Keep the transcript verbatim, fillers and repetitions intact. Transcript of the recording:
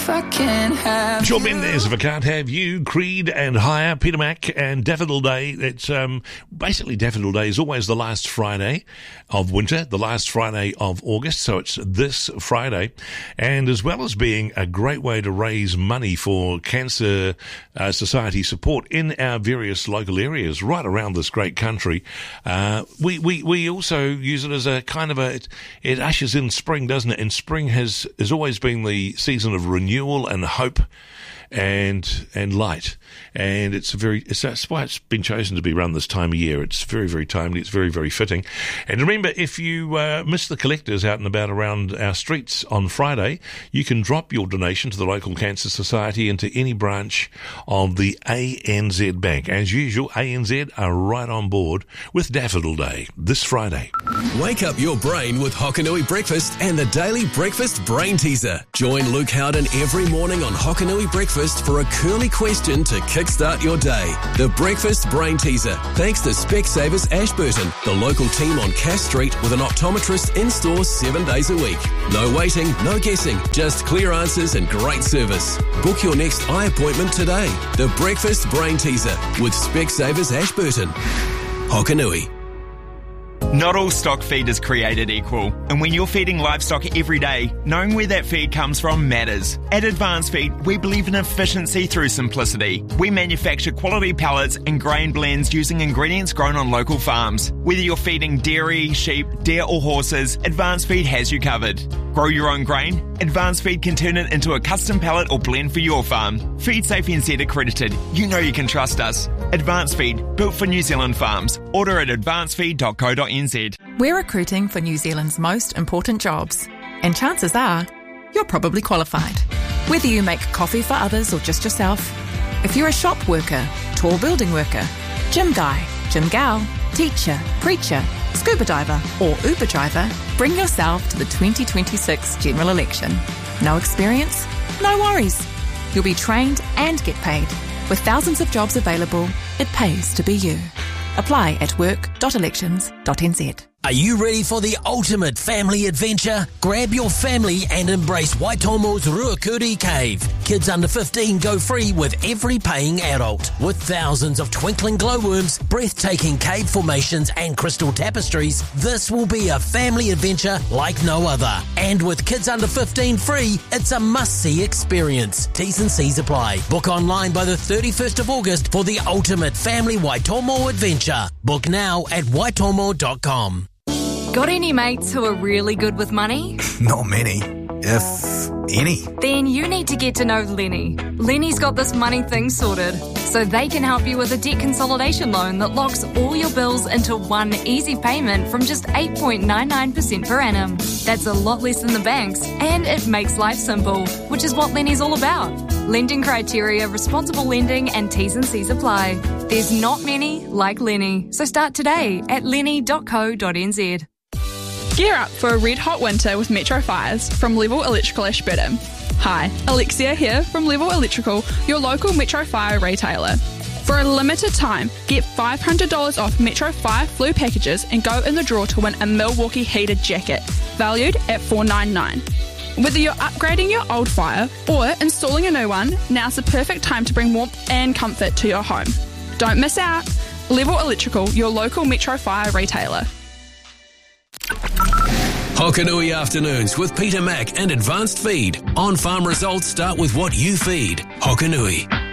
if I can't have Sure, you. Ben, there's If I Can't Have You, Creed and Higher, Peter Mac and Daffodil Day. It's um, basically Daffodil Day is always the last Friday of winter, the last Friday of August, so it's this Friday. And as well as being a great way to raise money for Cancer uh, Society support in our various local areas right around this great country, uh, we, we, we also use it as a kind of a, it, it ushers in spring, doesn't it? And spring has, has always been the season of renewal and hope and and light, and it's a very it's, that's why it's been chosen to be run this time of year. It's very, very timely, it's very, very fitting. And remember, if you uh, miss the collectors out and about around our streets on Friday, you can drop your donation to the local Cancer Society into any branch of the A N Z Bank. As usual, A N Z are right on board with Daffodil Day this Friday. Wake up your brain with Hokanui Breakfast and the Daily Breakfast Brain Teaser. Join Luke Howden every morning on Hokanui Breakfast for a curly question to kickstart your day. The Breakfast Brain Teaser, thanks to Specsavers Ashburton, the local team on Cass Street with an optometrist in-store seven days a week. No waiting, no guessing, just clear answers and great service. Book your next eye appointment today. The Breakfast Brain Teaser with Specsavers Ashburton. Hokanui. Not all stock feed is created equal, and when you're feeding livestock every day, knowing where that feed comes from matters. At Advanced Feed, we believe in efficiency through simplicity. We manufacture quality pellets and grain blends using ingredients grown on local farms. Whether you're feeding dairy, sheep, deer or horses, Advanced Feed has you covered. Grow your own grain? Advanced Feed can turn it into a custom pellet or blend for your farm. Feed Safe N Z accredited. You know you can trust us. Advanced Feed, built for New Zealand farms. Order at advanced feed dot co dot n z. We're recruiting for New Zealand's most important jobs, and chances are you're probably qualified. Whether you make coffee for others or just yourself, if you're a shop worker, tall building worker, gym guy, gym gal, teacher, preacher, scuba diver or Uber driver, bring yourself to the twenty twenty-six general election. No experience? No worries. You'll be trained and get paid. With thousands of jobs available, it pays to be you. Apply at work dot elections dot n z. Are you ready for the ultimate family adventure? Grab your family and embrace Waitomo's Ruakuri Cave. Kids under fifteen go free with every paying adult. With thousands of twinkling glowworms, breathtaking cave formations and crystal tapestries, this will be a family adventure like no other. And with kids under fifteen free, it's a must-see experience. T's and C's apply. Book online by the thirty-first of August for the ultimate family Waitomo adventure. Book now at waitomo dot com. Got any mates who are really good with money? Not many, if any. Then you need to get to know Lenny. Lenny's got this money thing sorted, so they can help you with a debt consolidation loan that locks all your bills into one easy payment from just eight point nine nine percent per annum. That's a lot less than the banks, and it makes life simple, which is what Lenny's all about. Lending criteria, responsible lending, and T's and C's apply. There's not many like Lenny, so start today at lenny dot co dot n z. Gear up for a red hot winter with Metro Fires from Level Electrical Ashburton. Hi, Alexia here from Level Electrical, your local Metro Fire retailer. For a limited time, get five hundred dollars off Metro Fire flu packages and go in the draw to win a Milwaukee heated jacket, valued at four dollars and ninety-nine cents. Whether you're upgrading your old fire or installing a new one, now's the perfect time to bring warmth and comfort to your home. Don't miss out. Level Electrical, your local Metro Fire retailer. Hokanui Afternoons with Peter Mac and Advanced Feed. On-farm results start with what you feed. Hokanui.